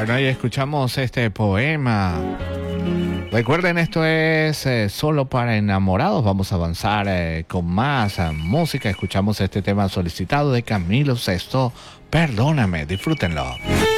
Bueno, y escuchamos este poema. Recuerden, esto es solo para enamorados. Vamos a avanzar con más música. Escuchamos este tema solicitado de Camilo Sesto. Perdóname, disfrútenlo.